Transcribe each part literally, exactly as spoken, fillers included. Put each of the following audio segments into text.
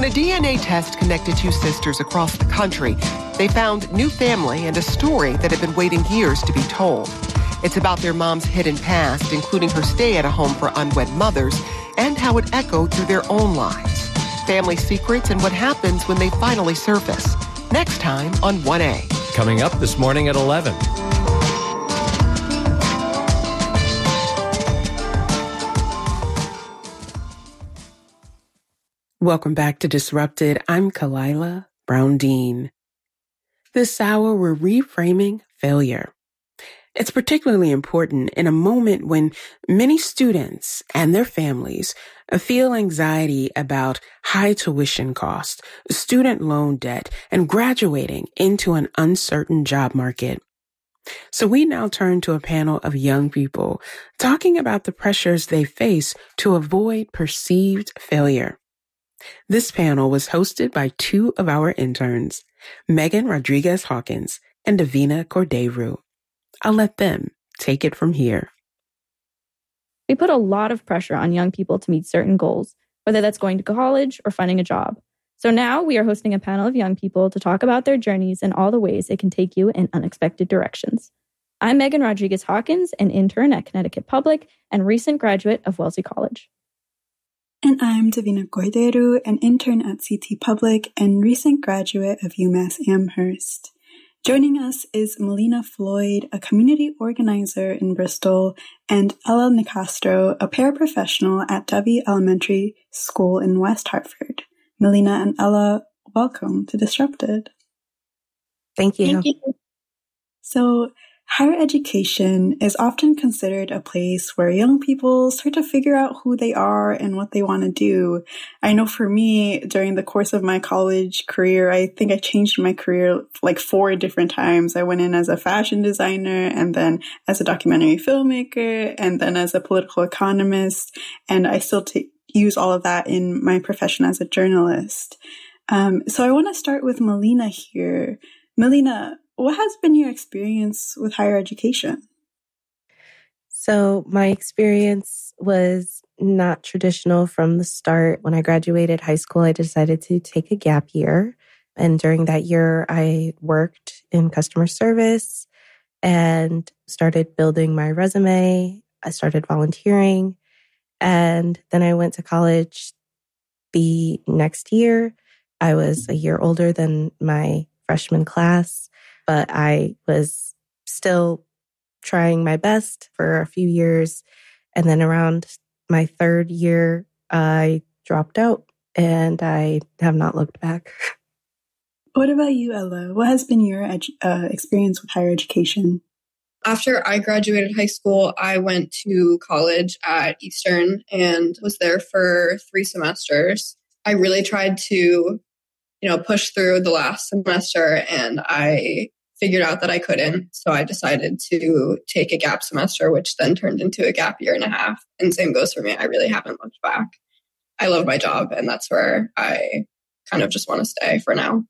When a D N A test connected two sisters across the country, they found new family and a story that had been waiting years to be told. It's about their mom's hidden past, including her stay at a home for unwed mothers, and how it echoed through their own lives. Family secrets and what happens when they finally surface. Next time on one A. Coming up this morning at eleven. Welcome back to Disrupted. I'm Kalila Brown-Dean. This hour, we're reframing failure. It's particularly important in a moment when many students and their families feel anxiety about high tuition costs, student loan debt, and graduating into an uncertain job market. So we now turn to a panel of young people talking about the pressures they face to avoid perceived failure. This panel was hosted by two of our interns, Megan Rodriguez-Hawkins and Davina Cordeiro. I'll let them take it from here. We put a lot of pressure on young people to meet certain goals, whether that's going to college or finding a job. So now we are hosting a panel of young people to talk about their journeys and all the ways it can take you in unexpected directions. I'm Megan Rodriguez-Hawkins, an intern at Connecticut Public and recent graduate of Wellesley College. And I'm Davina Cordeiro, an intern at C T Public and recent graduate of UMass Amherst. Joining us is Melina Floyd, a community organizer in Bristol, and Ella Nicastro, a paraprofessional at Dovey Elementary School in West Hartford. Melina and Ella, welcome to Disrupted. Thank you. Thank you. So, higher education is often considered a place where young people start to figure out who they are and what they want to do. I know for me, during the course of my college career, I think I changed my career like four different times. I went in as a fashion designer and then as a documentary filmmaker and then as a political economist. And I still t- use all of that in my profession as a journalist. Um, so I want to start with Melina here. Melina, what has been your experience with higher education? So my experience was not traditional from the start. When I graduated high school, I decided to take a gap year. And during that year, I worked in customer service and started building my resume. I started volunteering. And then I went to college the next year. I was a year older than my freshman class, but I was still trying my best for a few years. And then around my third year, I dropped out and I have not looked back. What about you, Ella? What has been your edu- uh, experience with higher education? After I graduated high school, I went to college at Eastern and was there for three semesters. I really tried to, you know, push through the last semester and I figured out that I couldn't. So I decided to take a gap semester, which then turned into a gap year and a half. And same goes for me. I really haven't looked back. I love my job and that's where I kind of just want to stay for now.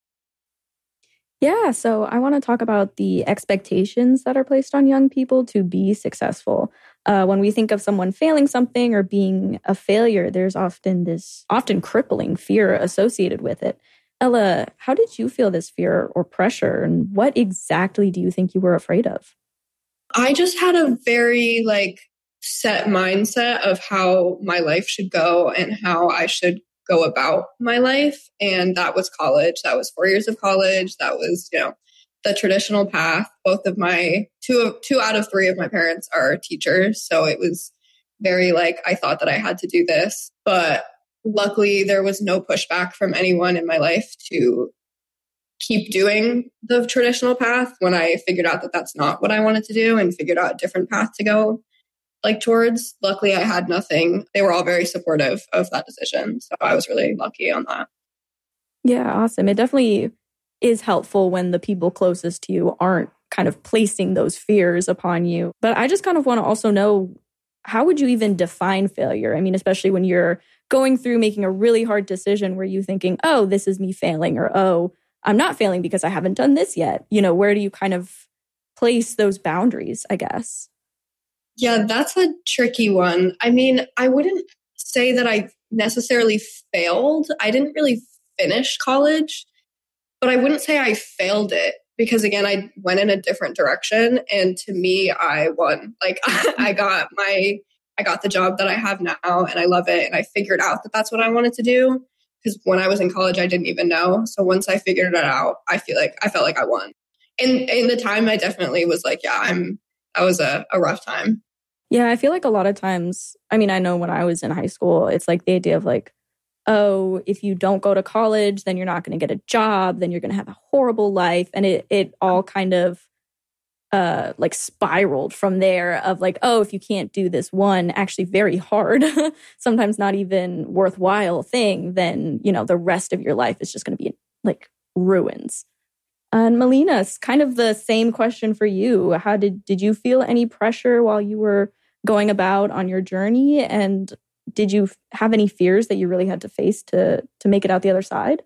Yeah, so I want to talk about the expectations that are placed on young people to be successful. Uh, when we think of someone failing something or being a failure, there's often this often crippling fear associated with it. Ella, how did you feel this fear or pressure, and what exactly do you think you were afraid of? I just had a very like set mindset of how my life should go and how I should go about my life. And that was college. That was four years of college. That was, you know, the traditional path. Both of my two, two out of three of my parents are teachers. So it was very like, I thought that I had to do this, but luckily there was no pushback from anyone in my life to keep doing the traditional path when I figured out that that's not what I wanted to do and figured out a different path to go like towards. Luckily, I had nothing. They were all very supportive of that decision. So I was really lucky on that. Yeah, awesome. It definitely is helpful when the people closest to you aren't kind of placing those fears upon you. But I just kind of want to also know, how would you even define failure? I mean, especially when you're going through making a really hard decision where you're thinking, oh, this is me failing, or, oh, I'm not failing because I haven't done this yet. You know, where do you kind of place those boundaries, I guess? Yeah, that's a tricky one. I mean, I wouldn't say that I necessarily failed. I didn't really finish college, but I wouldn't say I failed it because, again, I went in a different direction. And to me, I won. Like I got my, I got the job that I have now and I love it. And I figured out that that's what I wanted to do. Because when I was in college, I didn't even know. So once I figured it out, I feel like I felt like I won. And in the time, I definitely was like, yeah, I'm, that was a, a rough time. Yeah, I feel like a lot of times, I mean, I know when I was in high school, it's like the idea of like, oh, if you don't go to college, then you're not going to get a job, then you're going to have a horrible life. And it it all kind of uh, like spiraled from there of like, oh, if you can't do this one actually very hard, sometimes not even worthwhile thing, then, you know, the rest of your life is just going to be like ruins. And Melina, it's kind of the same question for you. How did, did you feel any pressure while you were going about on your journey? And did you have any fears that you really had to face to, to make it out the other side?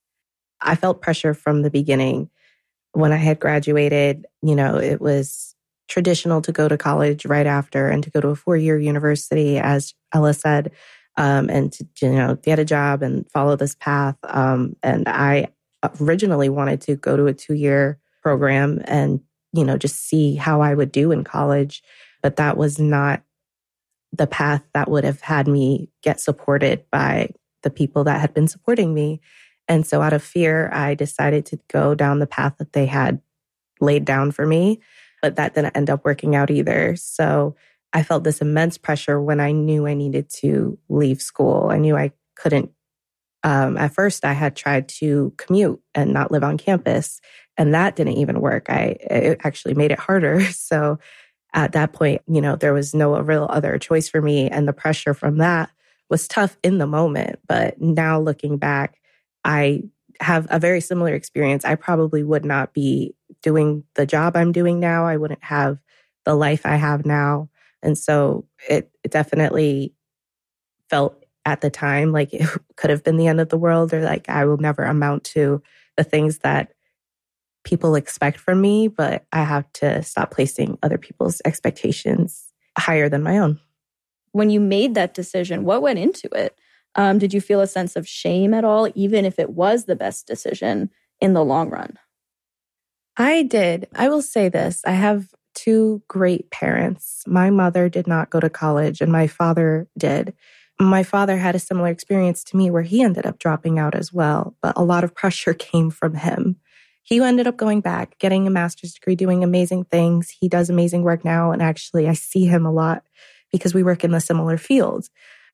I felt pressure from the beginning. When I had graduated, you know, it was traditional to go to college right after and to go to a four-year university, as Ella said, um, and to, you know, get a job and follow this path. Um, and I originally wanted to go to a two-year program and, you know, just see how I would do in college. But that was not the path that would have had me get supported by the people that had been supporting me. And so out of fear, I decided to go down the path that they had laid down for me, but that didn't end up working out either. So I felt this immense pressure when I knew I needed to leave school. I knew I couldn't. Um, at first, I had tried to commute and not live on campus, and that didn't even work. I it actually made it harder. So at that point, you know, there was no real other choice for me. And the pressure from that was tough in the moment. But now looking back, I have a very similar experience. I probably would not be doing the job I'm doing now. I wouldn't have the life I have now. And so it, it definitely felt at the time like it could have been the end of the world, or like I will never amount to the things that people expect from me, but I have to stop placing other people's expectations higher than my own. When you made that decision, what went into it? Um, did you feel a sense of shame at all, even if it was the best decision in the long run? I did. I will say this. I have two great parents. My mother did not go to college and my father did. My father had a similar experience to me where he ended up dropping out as well, but a lot of pressure came from him. He ended up going back, getting a master's degree, doing amazing things. He does amazing work now. And actually, I see him a lot because we work in the similar fields.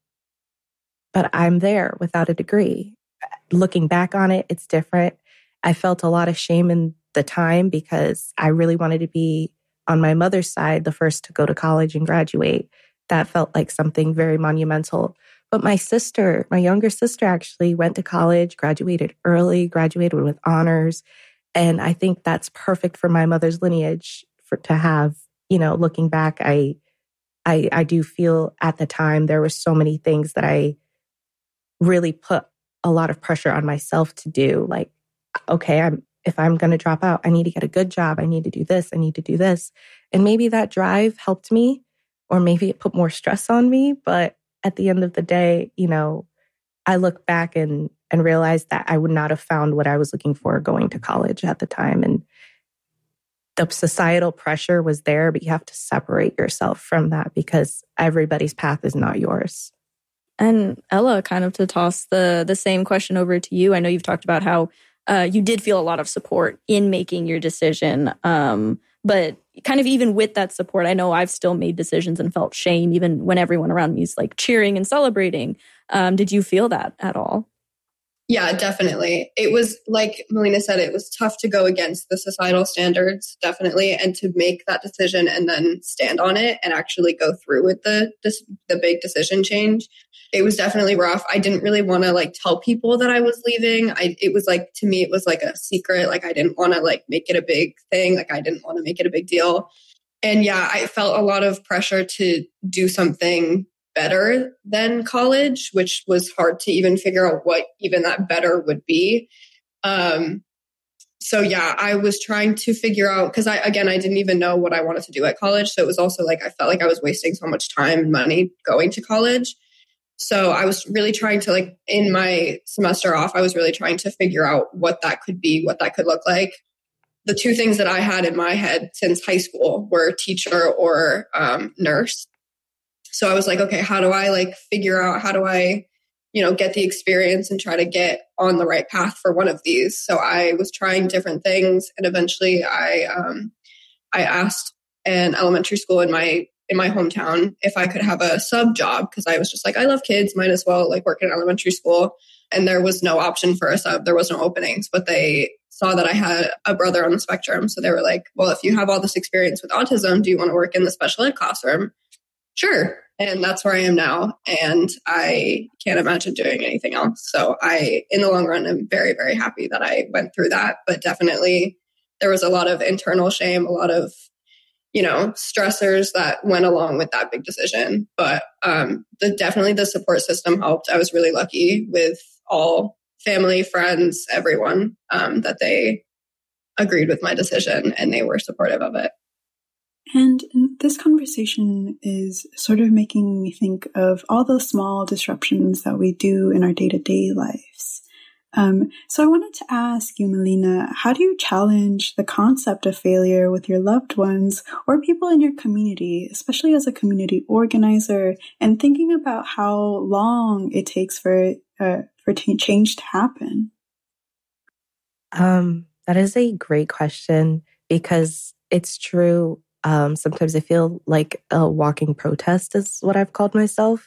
But I'm there without a degree. Looking back on it, it's different. I felt a lot of shame in the time because I really wanted to be on my mother's side, the first to go to college and graduate. That felt like something very monumental. But my sister, my younger sister actually went to college, graduated early, graduated with honors. And I think that's perfect for my mother's lineage for to have, you know, looking back, I, I, I do feel at the time there were so many things that I really put a lot of pressure on myself to do. Like, okay, I'm, if I'm going to drop out, I need to get a good job. I need to do this. I need to do this. And maybe that drive helped me, or maybe it put more stress on me. But at the end of the day, you know, I look back and, and realize that I would not have found what I was looking for going to college at the time. And the societal pressure was there, but you have to separate yourself from that because everybody's path is not yours. And Ella, kind of to toss the the same question over to you. I know you've talked about how uh, you did feel a lot of support in making your decision. Um, but kind of even with that support, I know I've still made decisions and felt shame even when everyone around me is like cheering and celebrating. Um, did you feel that at all? Yeah, definitely. It was like Melina said, it was tough to go against the societal standards, definitely, and to make that decision and then stand on it and actually go through with the this, the big decision change. It was definitely rough. I didn't really want to like tell people that I was leaving. I it was like, to me, it was like a secret. Like I didn't want to like make it a big thing. Like I didn't want to make it a big deal. And yeah, I felt a lot of pressure to do something better than college, which was hard to even figure out what even that better would be. Um, so yeah, I was trying to figure out, because I, again, I didn't even know what I wanted to do at college. So it was also like, I felt like I was wasting so much time and money going to college. So I was really trying to, like, in my semester off, I was really trying to figure out what that could be, what that could look like. The two things that I had in my head since high school were teacher or um, nurse. So I was like, okay, how do I like figure out, how do I, you know, get the experience and try to get on the right path for one of these? So I was trying different things, and eventually I um, I asked an elementary school in my in my hometown if I could have a sub job, because I was just like, I love kids, might as well like work in elementary school. And there was no option for a sub. There was no openings, but they saw that I had a brother on the spectrum. So they were like, well, if you have all this experience with autism, do you want to work in the special ed classroom? Sure. And that's where I am now. And I can't imagine doing anything else. So I, in the long run, am very, very happy that I went through that. But definitely there was a lot of internal shame, a lot of, you know, stressors that went along with that big decision. But um, the, definitely the support system helped. I was really lucky with all family, friends, everyone, um, that they agreed with my decision and they were supportive of it. And this conversation is sort of making me think of all the small disruptions that we do in our day-to-day lives. Um, so I wanted to ask you, Melina, how do you challenge the concept of failure with your loved ones or people in your community, especially as a community organizer, and thinking about how long it takes for uh, for t- change to happen? Um, that is a great question, because it's true. Um, sometimes I feel like a walking protest is what I've called myself.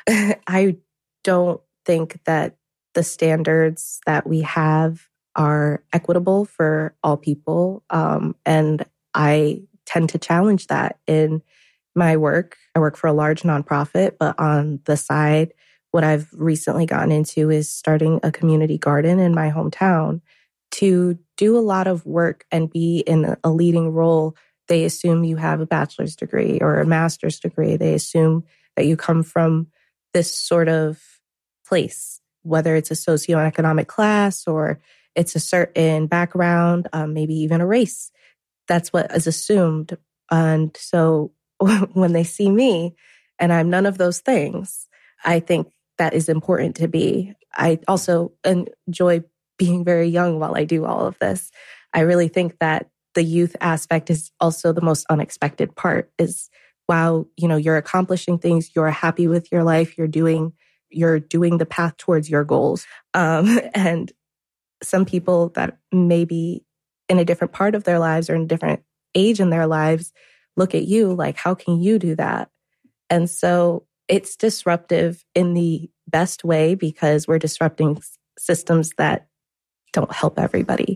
I don't think that the standards that we have are equitable for all people. Um, and I tend to challenge that in my work. I work for a large nonprofit, but on the side, what I've recently gotten into is starting a community garden in my hometown to do a lot of work and be in a leading role. They assume you have a bachelor's degree or a master's degree. They assume that you come from this sort of place, whether it's a socioeconomic class or it's a certain background, um, maybe even a race. That's what is assumed. And so when they see me and I'm none of those things, I think that is important to be. I also enjoy being very young while I do all of this. I really think that the youth aspect is also the most unexpected part, is while, you know, you're accomplishing things, you're happy with your life, you're doing you're doing the path towards your goals. Um, and some people that may be in a different part of their lives or in a different age in their lives look at you like, how can you do that? And so it's disruptive in the best way, because we're disrupting systems that don't help everybody.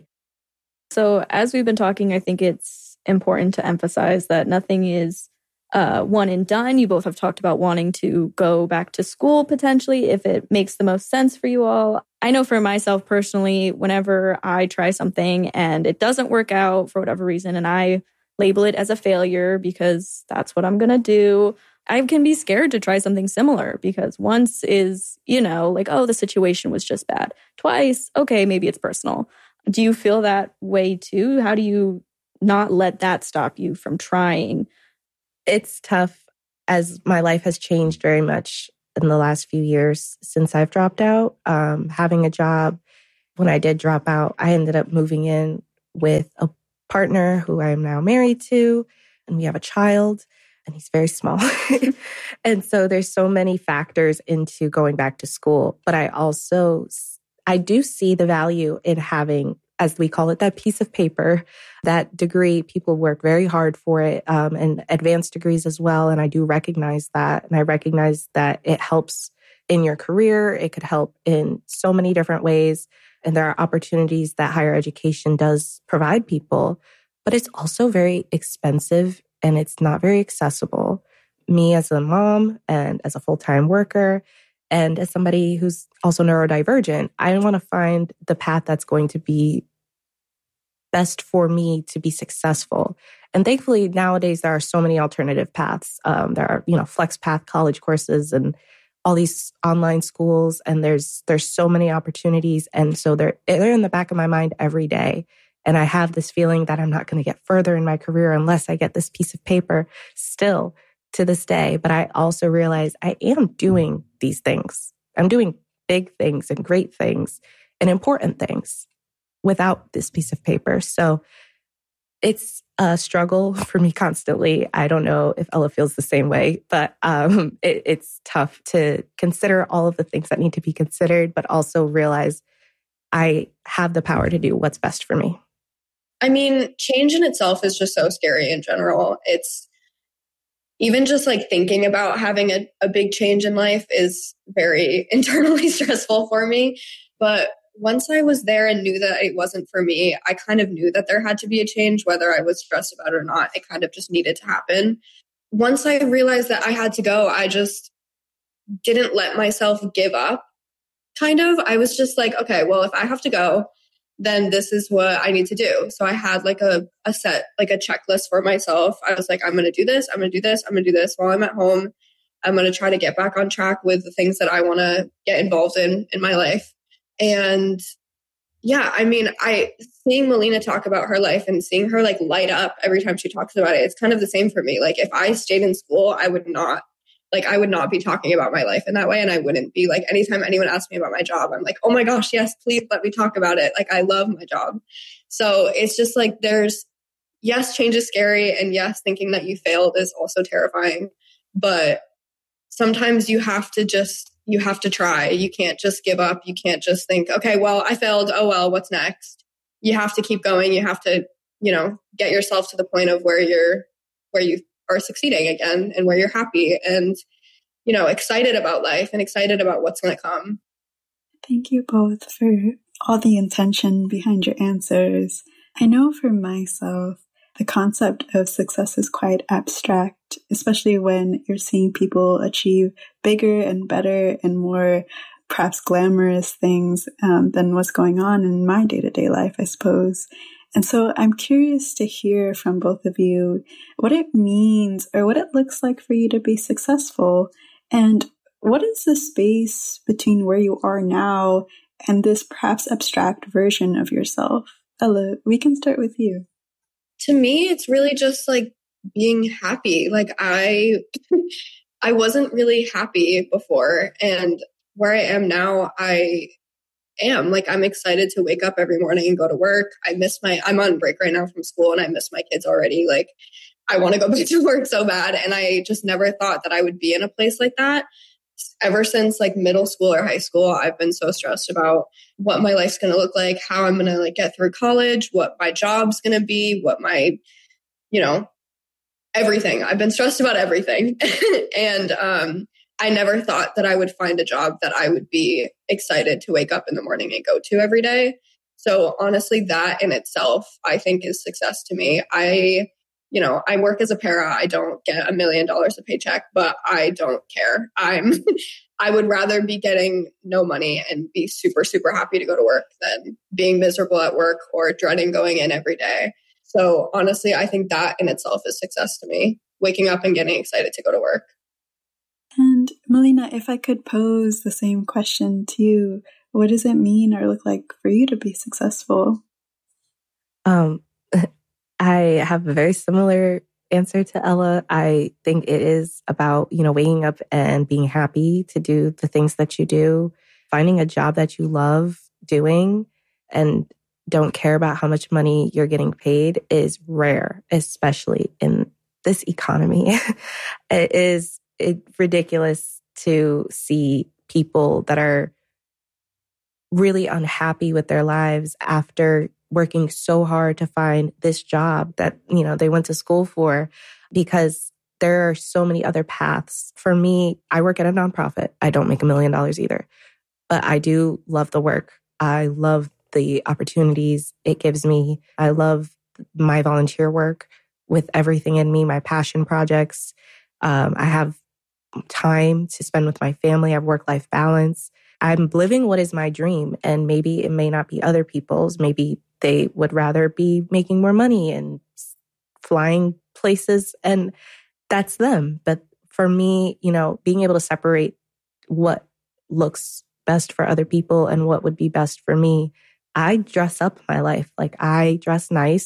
So as we've been talking, I think it's important to emphasize that nothing is uh, one and done. You both have talked about wanting to go back to school potentially if it makes the most sense for you all. I know for myself personally, whenever I try something and it doesn't work out for whatever reason, and I label it as a failure because that's what I'm going to do, I can be scared to try something similar, because once is, you know, like, oh, the situation was just bad. Twice, okay, maybe it's personal. Do you feel that way too? How do you not let that stop you from trying? It's tough, as my life has changed very much in the last few years since I've dropped out. Um, having a job, when I did drop out, I ended up moving in with a partner who I am now married to, and we have a child, and he's very small. And so there's so many factors into going back to school. But I also, I do see the value in having, as we call it, that piece of paper, that degree. People work very hard for it, um, and advanced degrees as well. And I do recognize that. And I recognize that it helps in your career. It could help in so many different ways. And there are opportunities that higher education does provide people, but it's also very expensive and it's not very accessible. Me as a mom and as a full-time worker, and as somebody who's also neurodivergent, I want to find the path that's going to be best for me to be successful. And thankfully, nowadays, there are so many alternative paths. Um, there are, you know, FlexPath college courses and all these online schools, and there's there's so many opportunities. And so they're, they're in the back of my mind every day. And I have this feeling that I'm not going to get further in my career unless I get this piece of paper. Still, to this day. But I also realize I am doing these things. I'm doing big things and great things and important things without this piece of paper. So it's a struggle for me constantly. I don't know if Ella feels the same way, but um, it, it's tough to consider all of the things that need to be considered, but also realize I have the power to do what's best for me. I mean, change in itself is just so scary in general. It's even just like thinking about having a, a big change in life is very internally stressful for me. But once I was there and knew that it wasn't for me, I kind of knew that there had to be a change, whether I was stressed about it or not. It kind of just needed to happen. Once I realized that I had to go, I just didn't let myself give up. Kind of, I was just like, okay, well, if I have to go, then this is what I need to do. So I had like a, a set, like a checklist for myself. I was like, I'm going to do this. I'm going to do this. I'm going to do this while I'm at home. I'm going to try to get back on track with the things that I want to get involved in in my life. And yeah, I mean, I seeing Melina talk about her life and seeing her like light up every time she talks about it, it's kind of the same for me. Like if I stayed in school, I would not like, I would not be talking about my life in that way. And I wouldn't be like, anytime anyone asks me about my job, I'm like, oh my gosh, yes, please let me talk about it. Like I love my job. So it's just like, there's, yes, change is scary. And yes, thinking that you failed is also terrifying. But sometimes you have to just, you have to try. You can't just give up. You can't just think, okay, well, I failed. Oh, well, what's next? You have to keep going. You have to, you know, get yourself to the point of where you're, where you are succeeding again and where you're happy and, you know, excited about life and excited about what's going to come. Thank you both for all the intention behind your answers. I know for myself, the concept of success is quite abstract, especially when you're seeing people achieve bigger and better and more perhaps glamorous things um, than what's going on in my day-to-day life, I suppose. And so I'm curious to hear from both of you what it means or what it looks like for you to be successful. And what is the space between where you are now and this perhaps abstract version of yourself? Ella, we can start with you. To me, it's really just like being happy. Like I, I wasn't really happy before. And where I am now, I am like, I'm excited to wake up every morning and go to work. I miss my, I'm on break right now from school and I miss my kids already. Like I want to go back to work so bad. And I just never thought that I would be in a place like that. Ever since like middle school or high school, I've been so stressed about what my life's going to look like, how I'm going to like get through college, what my job's going to be, what my, you know, everything. I've been stressed about everything. and um, I never thought that I would find a job that I would be excited to wake up in the morning and go to every day. So honestly, that in itself, I think is success to me. I You know, I work as a para. I don't get a million dollars a paycheck, but I don't care. I'm, I would rather be getting no money and be super, super happy to go to work than being miserable at work or dreading going in every day. So honestly, I think that in itself is success to me, waking up and getting excited to go to work. And Melina, if I could pose the same question to you, what does it mean or look like for you to be successful? Um, I have a very similar answer to Ella. I think it is about, you know, waking up and being happy to do the things that you do, finding a job that you love doing and don't care about how much money you're getting paid is rare, especially in this economy. It is it, ridiculous to see people that are really unhappy with their lives after working so hard to find this job that, you know, they went to school for, because there are so many other paths. For me, I work at a nonprofit. I don't make a million dollars either, but I do love the work. I love the opportunities it gives me. I love my volunteer work with everything in me, my passion projects. Um, I have time to spend with my family. I have work-life balance. I'm living what is my dream, and maybe it may not be other people's. Maybe they would rather be making more money and flying places, and that's them. But for me, you know, being able to separate what looks best for other people and what would be best for me, I dress up my life. Like I dress nice.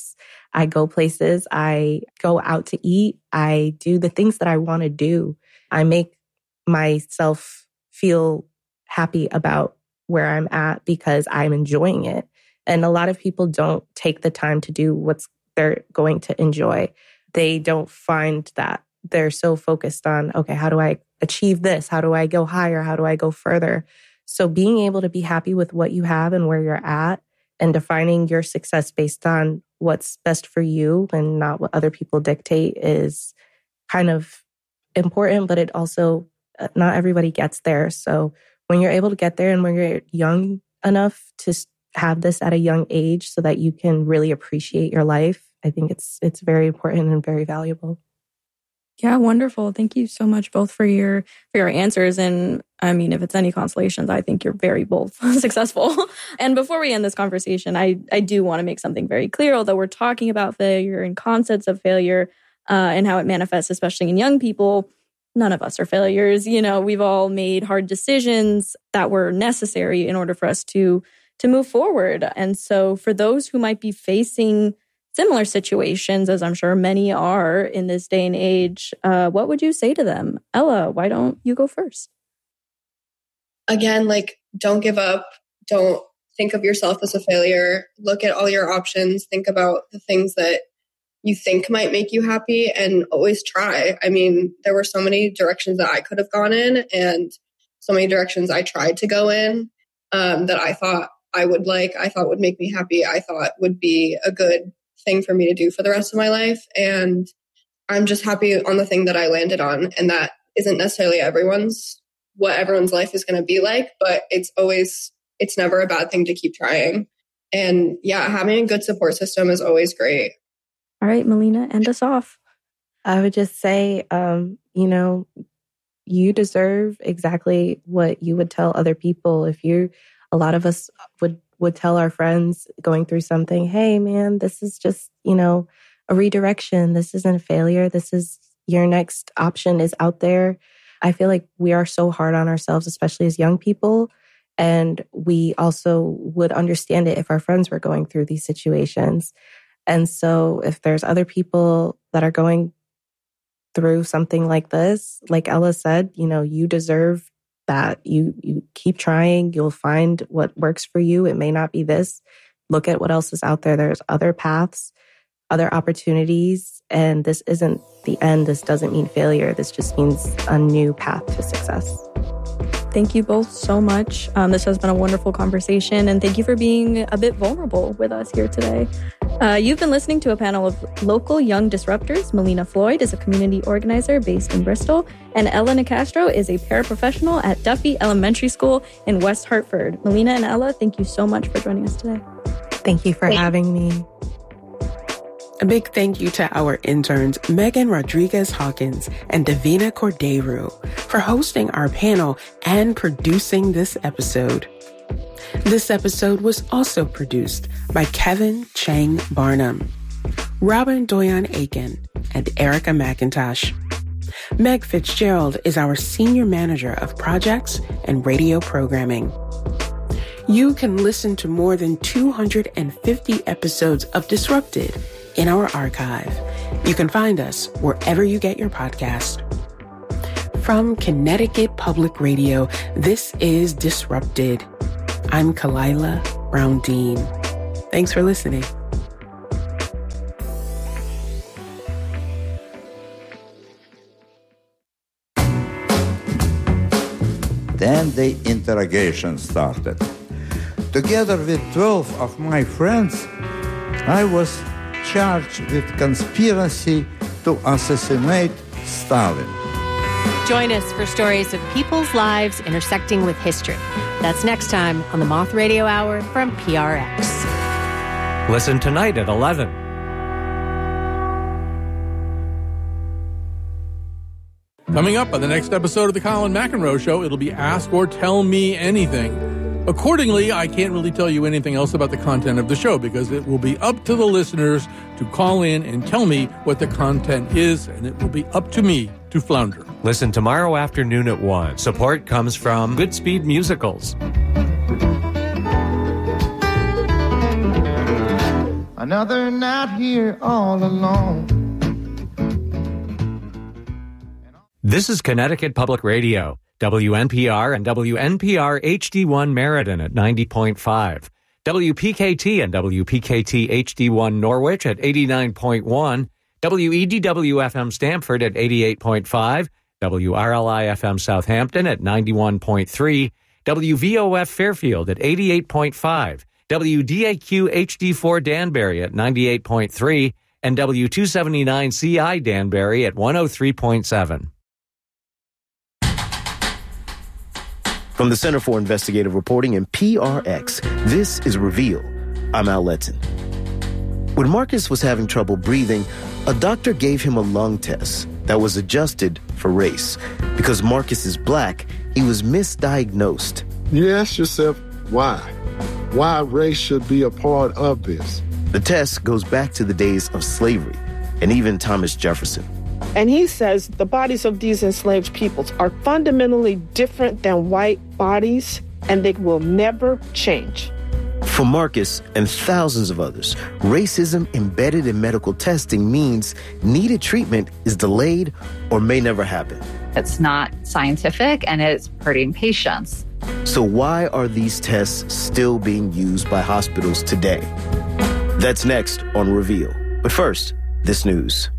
I go places, I go out to eat, I do the things that I want to do. I make myself feel happy about where I'm at because I'm enjoying it. And a lot of people don't take the time to do what's they're going to enjoy. They don't find that. They're so focused on, okay, how do I achieve this? How do I go higher? How do I go further? So being able to be happy with what you have and where you're at and defining your success based on what's best for you and not what other people dictate is kind of important, but it also, not everybody gets there. So when you're able to get there and when you're young enough to have this at a young age so that you can really appreciate your life, I think it's it's very important and very valuable. Yeah, wonderful. Thank you so much both for your for your answers. And I mean, if it's any consolations, I think you're very both successful. And before we end this conversation, I, I do want to make something very clear. Although we're talking about failure and concepts of failure uh, and how it manifests, especially in young people, none of us are failures. You know, we've all made hard decisions that were necessary in order for us to to move forward. And so for those who might be facing similar situations, as I'm sure many are in this day and age, uh, what would you say to them? Ella, why don't you go first? Again, like, don't give up. Don't think of yourself as a failure. Look at all your options. Think about the things that you think might make you happy and always try. I mean, there were so many directions that I could have gone in and so many directions I tried to go in um, that I thought I would like, I thought would make me happy, I thought would be a good thing for me to do for the rest of my life. And I'm just happy on the thing that I landed on. And that isn't necessarily everyone's, what everyone's life is going to be like, but it's always, it's never a bad thing to keep trying. And yeah, having a good support system is always great. All right, Melina, end us off. I would just say, um, you know, you deserve exactly what you would tell other people. If you, a lot of us would would tell our friends going through something, hey, man, this is just, you know, a redirection. This isn't a failure. This is your next option is out there. I feel like we are so hard on ourselves, especially as young people. And we also would understand it if our friends were going through these situations. And so if there's other people that are going through something like this, like Ella said, you know, you deserve that. You you keep trying, you'll find what works for you. It may not be this. Look at what else is out there. There's other paths, other opportunities, and this isn't the end. This doesn't mean failure. This just means a new path to success. Thank you both so much. Um, this has been a wonderful conversation, and thank you for being a bit vulnerable with us here today. Uh, you've been listening to a panel of local young disruptors. Melina Floyd is a community organizer based in Bristol, and Ella Nicastro is a paraprofessional at Duffy Elementary School in West Hartford. Melina and Ella, thank you so much for joining us today. Thank you for thank having me. A big thank you to our interns, Megan Rodriguez-Hawkins and Davina Cordeiro, for hosting our panel and producing this episode. This episode was also produced by Kevin Chang Barnum, Robin Doyon Aiken, and Erica McIntosh. Meg Fitzgerald is our Senior Manager of Projects and Radio Programming. You can listen to more than two hundred fifty episodes of Disrupted in our archive. You can find us wherever you get your podcast. From Connecticut Public Radio, this is Disrupted. I'm Kalila Brown-Dean. Thanks for listening. Then the interrogation started. Together with twelve of my friends, I was charged with conspiracy to assassinate Stalin. Join us for stories of people's lives intersecting with history. That's next time on the Moth Radio Hour from P R X. Listen tonight at eleven. Coming up on the next episode of the Colin McEnroe Show, it'll be Ask or Tell Me Anything. Accordingly, I can't really tell you anything else about the content of the show because it will be up to the listeners to call in and tell me what the content is, and it will be up to me to flounder. Listen tomorrow afternoon at one. Support comes from Goodspeed Musicals. I Another night here all alone. This is Connecticut Public Radio, W N P R and W N P R H D one Meriden at ninety point five, W P K T and W P K T H D one Norwich at eighty-nine point one, W E D W F M Stamford at eighty-eight point five, W R L I F M Southampton at ninety-one point three, W V O F Fairfield at eighty-eight point five, W D A Q H D four Danbury at ninety-eight point three, and W two seventy-nine C I Danbury at one oh three point seven. From the Center for Investigative Reporting and P R X, this is Reveal. I'm Al Letton. When Marcus was having trouble breathing, a doctor gave him a lung test that was adjusted for race. Because Marcus is black, he was misdiagnosed. You ask yourself, why? Why race should be a part of this? The test goes back to the days of slavery and even Thomas Jefferson. And he says the bodies of these enslaved peoples are fundamentally different than white bodies, and they will never change. For Marcus and thousands of others, racism embedded in medical testing means needed treatment is delayed or may never happen. It's not scientific and it's hurting patients. So why are these tests still being used by hospitals today? That's next on Reveal. But first, this news.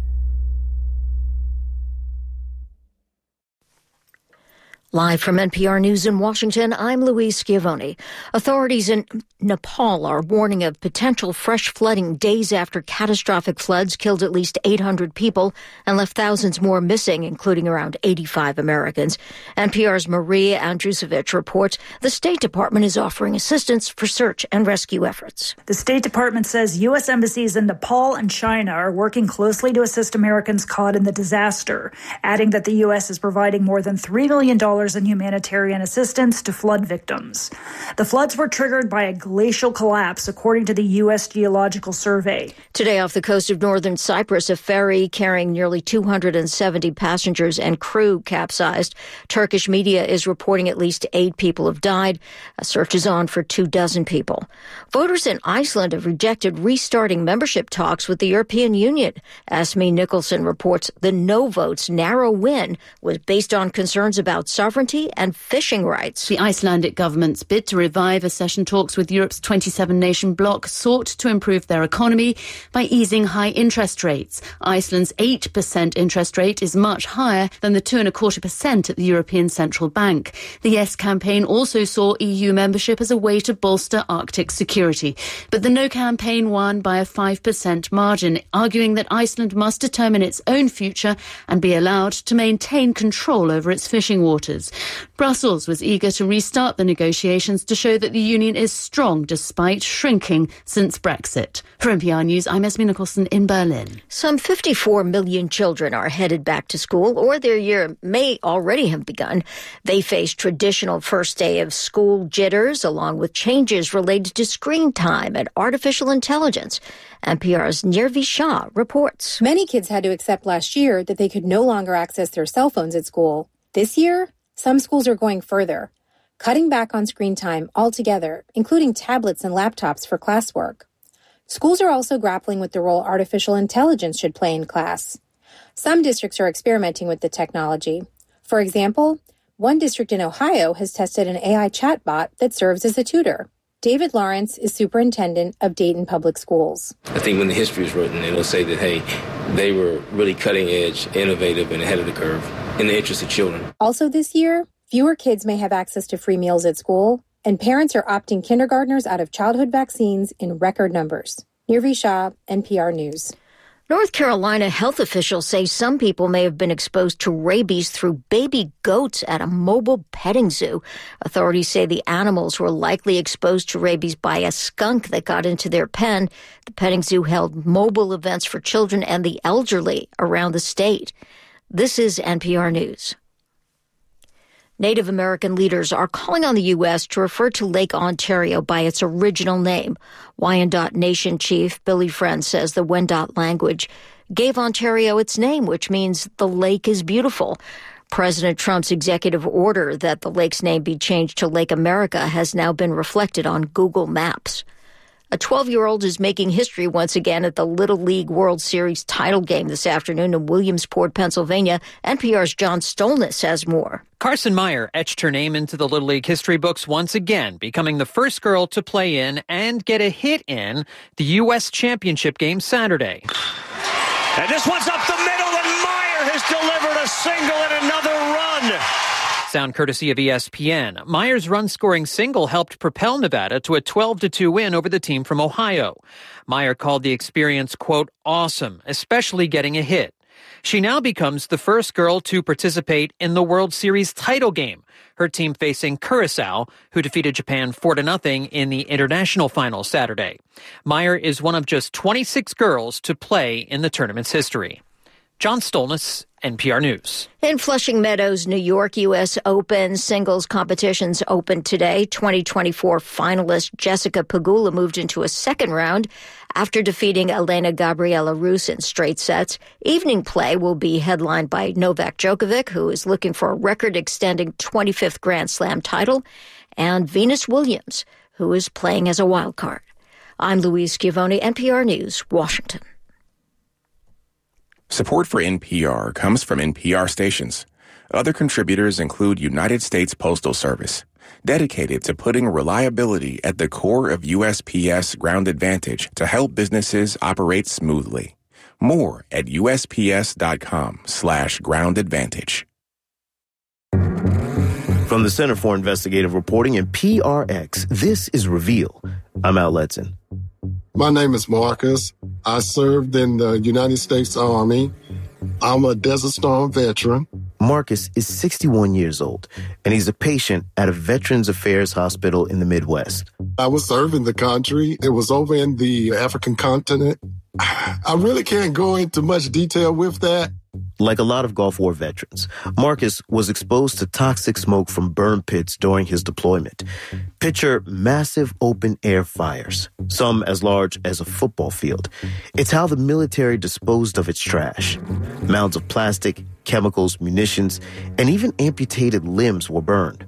Live from N P R News in Washington, I'm Louise Schiavone. Authorities in Nepal are warning of potential fresh flooding days after catastrophic floods killed at least eight hundred people and left thousands more missing, including around eighty-five Americans. N P R's Maria Andrusevich reports the State Department is offering assistance for search and rescue efforts. The State Department says U S embassies in Nepal and China are working closely to assist Americans caught in the disaster, adding that the U S is providing more than three million dollars in humanitarian assistance to flood victims. The floods were triggered by a glacial collapse, according to the U S Geological Survey. Today, off the coast of northern Cyprus, a ferry carrying nearly two hundred seventy passengers and crew capsized. Turkish media is reporting at least eight people have died. A search is on for two dozen people. Voters in Iceland have rejected restarting membership talks with the European Union. Asmi Nicholson reports the no vote's narrow win was based on concerns about sovereignty and fishing rights. The Icelandic government's bid to revive accession talks with Europe's twenty-seven nation bloc sought to improve their economy by easing high interest rates. Iceland's eight percent interest rate is much higher than the two and a quarter percent at the European Central Bank. The Yes campaign also saw E U membership as a way to bolster Arctic security. But the No campaign won by a five percent margin, arguing that Iceland must determine its own future and be allowed to maintain control over its fishing waters. Brussels was eager to restart the negotiations to show that the union is strong despite shrinking since Brexit. For N P R News, I'm Esme Nicholson in Berlin. Some fifty-four million children are headed back to school, or their year may already have begun. They face traditional first day of school jitters, along with changes related to screen time and artificial intelligence. N P R's Nirvi Shah reports. Many kids had to accept last year that they could no longer access their cell phones at school. This year, some schools are going further, cutting back on screen time altogether, including tablets and laptops for classwork. Schools are also grappling with the role artificial intelligence should play in class. Some districts are experimenting with the technology. For example, one district in Ohio has tested an A I chatbot that serves as a tutor. David Lawrence is superintendent of Dayton Public Schools. I think when the history is written, it'll say that, hey, they were really cutting edge, innovative, and ahead of the curve in the interest of children. Also this year, fewer kids may have access to free meals at school, and parents are opting kindergartners out of childhood vaccines in record numbers. Nirvi Shah, N P R News. North Carolina health officials say some people may have been exposed to rabies through baby goats at a mobile petting zoo. Authorities say the animals were likely exposed to rabies by a skunk that got into their pen. The petting zoo held mobile events for children and the elderly around the state. This is N P R News. Native American leaders are calling on the U S to refer to Lake Ontario by its original name. Wyandot Nation Chief Billy Friend says the Wendat language gave Ontario its name, which means the lake is beautiful. President Trump's executive order that the lake's name be changed to Lake America has now been reflected on Google Maps. A twelve-year-old is making history once again at the Little League World Series title game this afternoon in Williamsport, Pennsylvania. N P R's John Stolness has more. Carson Meyer etched her name into the Little League history books once again, becoming the first girl to play in and get a hit in the U S Championship game Saturday. And this one's up the middle, and Meyer has delivered a single and another run. Sound courtesy of E S P N. Meyer's run-scoring single helped propel Nevada to a twelve to two win over the team from Ohio. Meyer called the experience, quote, awesome, especially getting a hit. She now becomes the first girl to participate in the World Series title game, her team facing Curaçao, who defeated Japan four to nothing in the international final Saturday. Meyer is one of just twenty-six girls to play in the tournament's history. John Stolness, N P R News. In Flushing Meadows, New York, U S Open singles competitions opened today. twenty twenty-four finalist Jessica Pegula moved into a second round after defeating Elena Gabriela Rus in straight sets. Evening play will be headlined by Novak Djokovic, who is looking for a record-extending twenty-fifth Grand Slam title, and Venus Williams, who is playing as a wild card. I'm Louise Schiavone, N P R News, Washington. Support for N P R comes from N P R stations. Other contributors include United States Postal Service, dedicated to putting reliability at the core of U S P S Ground Advantage to help businesses operate smoothly. More at USPS.com slash Ground Advantage. From the Center for Investigative Reporting and P R X, this is Reveal. I'm Al Letson. My name is Marcus. I served in the United States Army. I'm a Desert Storm veteran. Marcus is sixty-one years old, and he's a patient at a Veterans Affairs hospital in the Midwest. I was serving the country. It was over in the African continent. I really can't go into much detail with that. Like a lot of Gulf War veterans, Marcus was exposed to toxic smoke from burn pits during his deployment. Picture massive open-air fires, some as large as a football field. It's how the military disposed of its trash. Mounds of plastic, chemicals, munitions, and even amputated limbs were burned.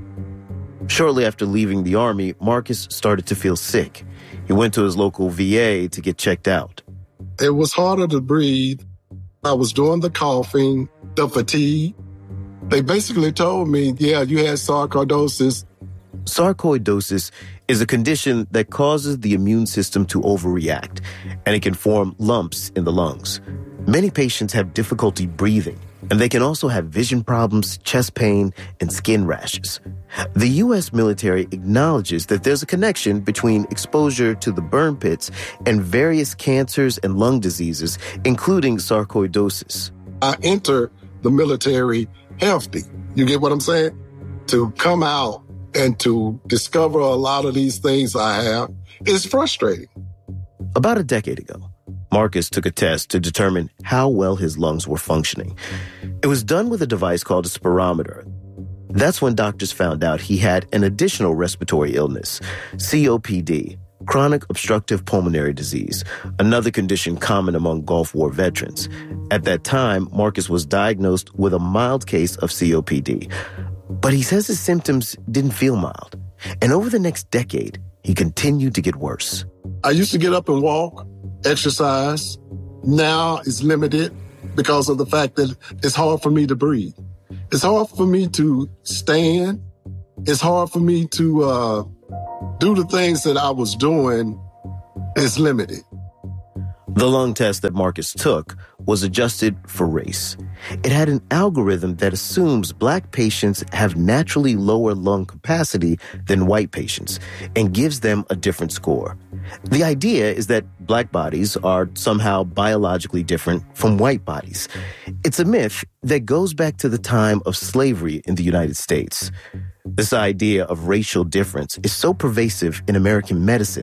Shortly after leaving the Army, Marcus started to feel sick. He went to his local V A to get checked out. It was harder to breathe. I was doing the coughing, the fatigue. They basically told me, yeah, you had sarcoidosis. Sarcoidosis is a condition that causes the immune system to overreact, and it can form lumps in the lungs. Many patients have difficulty breathing, and they can also have vision problems, chest pain, and skin rashes. The U S military acknowledges that there's a connection between exposure to the burn pits and various cancers and lung diseases, including sarcoidosis. I enter the military healthy. You get what I'm saying? To come out and to discover a lot of these things I have is frustrating. About a decade ago, Marcus took a test to determine how well his lungs were functioning. It was done with a device called a spirometer. That's when doctors found out he had an additional respiratory illness, C O P D, chronic obstructive pulmonary disease, another condition common among Gulf War veterans. At that time, Marcus was diagnosed with a mild case of C O P D. But he says his symptoms didn't feel mild. And over the next decade, he continued to get worse. I used to get up and walk, exercise. Now it's limited because of the fact that it's hard for me to breathe. It's hard for me to stand. It's hard for me to uh, do the things that I was doing. It's limited. The lung test that Marcus took was adjusted for race. It had an algorithm that assumes black patients have naturally lower lung capacity than white patients and gives them a different score. The idea is that black bodies are somehow biologically different from white bodies. It's a myth that goes back to the time of slavery in the United States. This idea of racial difference is so pervasive in American medicine